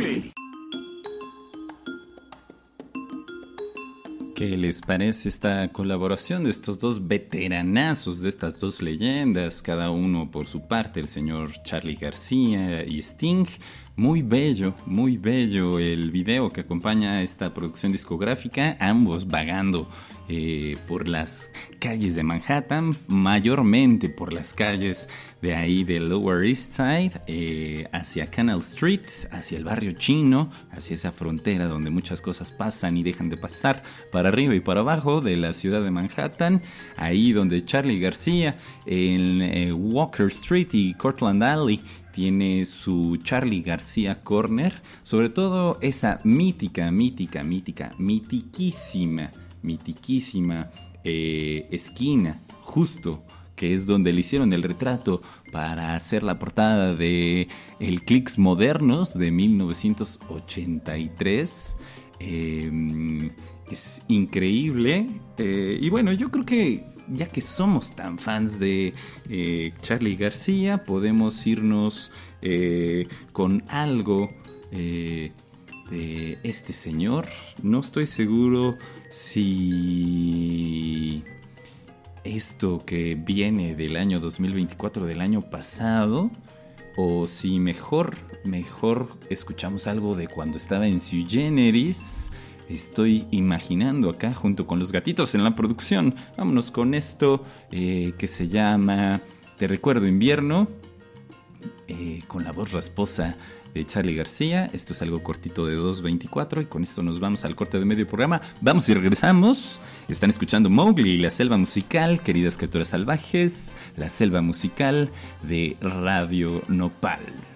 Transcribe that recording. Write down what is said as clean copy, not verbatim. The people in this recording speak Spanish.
Mowgli. ¿Qué les parece esta colaboración de estos dos veteranazos, de estas dos leyendas, cada uno por su parte, el señor Charly García y Sting? Muy bello el video que acompaña a esta producción discográfica, ambos vagando por las calles de Manhattan, mayormente por las calles de ahí de Lower East Side, hacia Canal Street, hacia el barrio chino, hacia esa frontera donde muchas cosas pasan y dejan de pasar, para arriba y para abajo de la ciudad de Manhattan, ahí donde Charly García en Walker Street y Cortlandt Alley tiene su Charly García Corner, sobre todo esa mitiquísima esquina, justo, que es donde le hicieron el retrato para hacer la portada de el Clicks Modernos de 1983. Es increíble. Y bueno, yo creo que ya que somos tan fans de Charly García, podemos irnos con algo de este señor. No estoy seguro si esto que viene del año 2024, del año pasado, o si mejor escuchamos algo de cuando estaba en Sui Generis. Estoy imaginando acá junto con los gatitos en la producción. Vámonos con esto que se llama Te Recuerdo Invierno, con la voz rasposa de Charly García. Esto es algo cortito de 2:24 y con esto nos vamos al corte de medio programa. Vamos y regresamos. Están escuchando Mowgli y la selva musical, queridas criaturas salvajes, la selva musical de Radio Nopal.